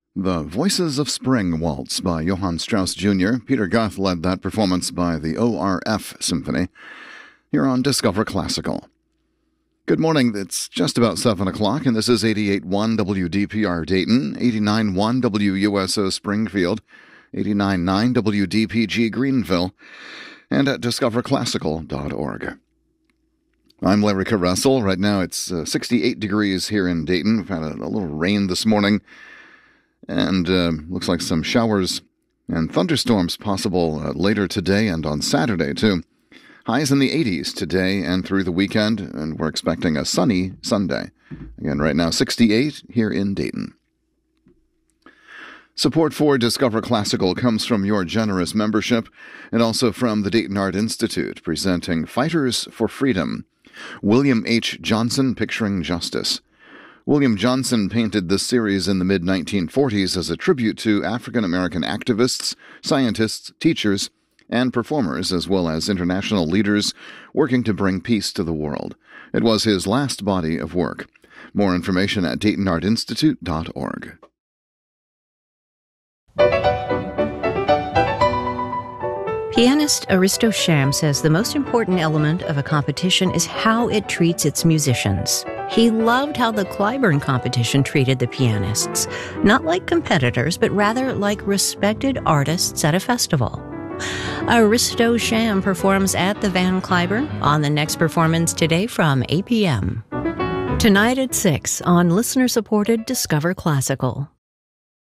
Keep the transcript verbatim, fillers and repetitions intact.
The Voices of Spring Waltz by Johann Strauss Junior Peter Guth led that performance by the O R F Symphony. Here on Discover Classical. Good morning, it's just about seven o'clock, and this is eighty-eight point one W D P R Dayton, eighty-nine point one W U S O Springfield, eighty-nine point nine W D P G Greenville, and at discover classical dot org. I'm Larry Caressel. Right now it's uh, sixty-eight degrees here in Dayton. We've had a, a little rain this morning, and uh, looks like some showers and thunderstorms possible uh, later today and on Saturday, too. Highs in the eighties today and through the weekend, and we're expecting a sunny Sunday. Again, right now, sixty-eight here in Dayton. Support for Discover Classical comes from your generous membership and also from the Dayton Art Institute, presenting Fighters for Freedom. William H. Johnson, Picturing Justice. William Johnson painted this series in the mid nineteen forties as a tribute to African-American activists, scientists, teachers, and performers, as well as international leaders working to bring peace to the world. It was his last body of work. More information at dayton art institute dot org. Pianist Aristo Sham says the most important element of a competition is how it treats its musicians. He loved how the Clyburn competition treated the pianists, not like competitors, but rather like respected artists at a festival. Aristo Sham performs at the Van Cliburn on the next performance today from eight p.m. Tonight at six on listener-supported Discover Classical.